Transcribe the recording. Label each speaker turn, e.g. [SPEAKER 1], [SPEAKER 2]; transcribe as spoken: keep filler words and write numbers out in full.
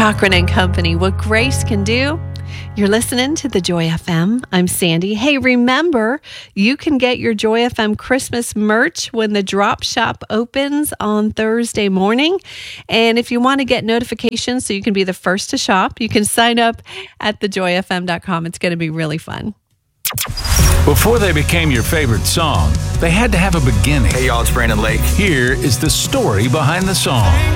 [SPEAKER 1] Cochran and Company, What Grace Can Do. You're listening to the Joy F M. I'm Sandy. Hey, remember, you can get your Joy F M Christmas merch when the drop shop opens on Thursday morning. And if you want to get notifications so you can be the first to shop, you can sign up at the joy f m dot com. It's going to be really fun.
[SPEAKER 2] Before they became your favorite song, they had to have a beginning.
[SPEAKER 3] Hey, y'all, it's Brandon Lake.
[SPEAKER 2] Here is the story behind the song.